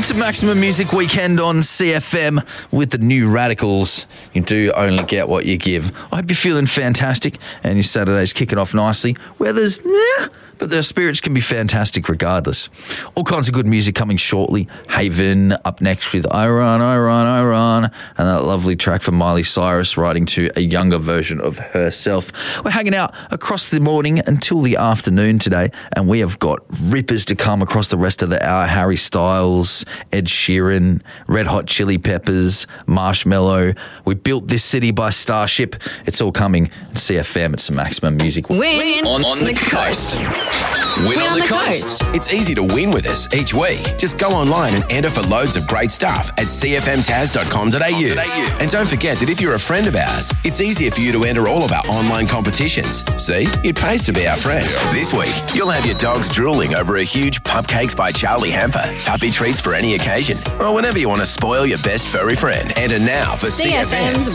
It's a Maximum Music Weekend on CFM with the New Radicals. You do only get what you give. I hope you're feeling fantastic and your Saturday's kicking off nicely. Weather's but their spirits can be fantastic regardless. All kinds of good music coming shortly. Haven up next with Iran, and that lovely track from Miley Cyrus writing to a younger version of herself. We're hanging out across the morning until the afternoon today, and we have got rippers to come across the rest of the hour. Harry Styles, Ed Sheeran, Red Hot Chili Peppers, Marshmello. We built this city by Starship. It's all coming at CFM. It's a Maximum Music. Win on the coast. Win on the coast. It's easy to win with us each week. Just go online and enter for loads of great stuff at cfmtaz.com.au. And don't forget that if you're a friend of ours, it's easier for you to enter all of our online competitions. See, it pays to be our friend. This week, you'll have your dogs drooling over a huge Pupcakes by Charlie hamper, puppy treats for any occasion, or whenever you want to spoil your best furry friend. Enter now for CFM's